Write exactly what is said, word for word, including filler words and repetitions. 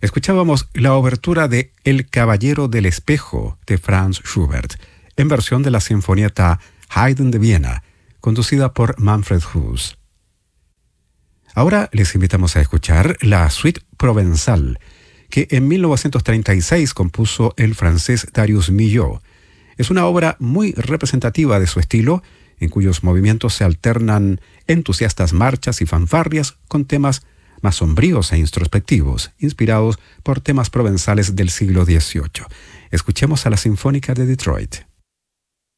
Escuchábamos la obertura de El Caballero del Espejo de Franz Schubert, en versión de la Sinfonieta Haydn de Viena, conducida por Manfred Huss. Ahora les invitamos a escuchar la Suite Provençal, que en mil novecientos treinta y seis compuso el francés Darius Milhaud. Es una obra muy representativa de su estilo, en cuyos movimientos se alternan entusiastas marchas y fanfarrias con temas más sombríos e introspectivos, inspirados por temas provenzales del siglo dieciocho. Escuchemos a la Sinfónica de Detroit.